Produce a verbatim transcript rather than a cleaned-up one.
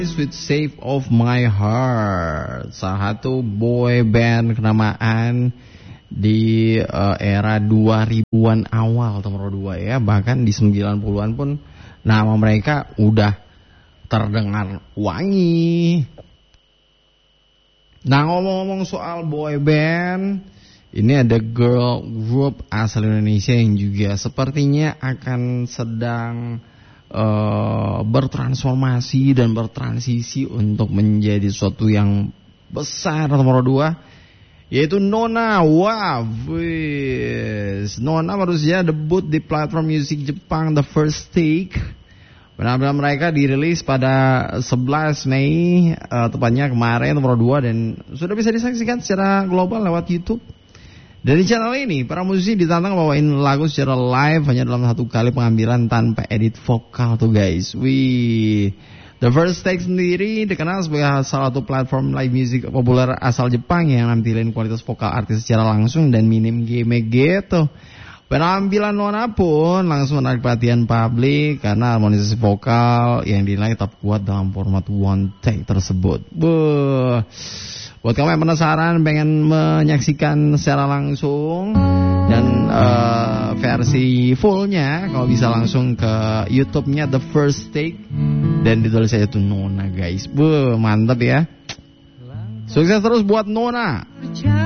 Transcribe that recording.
With Shape of My Heart, salah satu boy band kenamaan di uh, era dua ribuan awal nomor dua ya, bahkan di sembilan puluhan pun nama mereka udah terdengar wangi. Nah, ngomong-ngomong soal boy band, ini ada girl group asal Indonesia yang juga sepertinya akan sedang Uh, bertransformasi dan bertransisi untuk menjadi sesuatu yang besar nomor dua, yaitu Nona. Wah, wis. Nona baru saja debut di platform musik Jepang The First Take. Penampilan mereka dirilis pada sebelas Mei, uh, tepatnya kemarin nomor dua, dan sudah bisa disaksikan secara global lewat YouTube. Dari channel ini, para musisi ditantang bawain lagu secara live hanya dalam satu kali pengambilan tanpa edit vokal tuh guys. Wih, The First Take sendiri dikenal sebagai salah satu platform live music populer asal Jepang yang nampilin kualitas vokal artis secara langsung dan minim gimmick gitu. Penampilan Nona pun langsung menarik perhatian publik karena harmonisasi vokal yang dinilai tetap kuat dalam format one take tersebut. Buh. Buat kamu yang penasaran pengen menyaksikan secara langsung dan uh, versi fullnya, kalau bisa langsung ke YouTube-nya The First Take dan ditulis aja tuh Nona guys. Buh, mantap ya. Sukses terus buat Nona.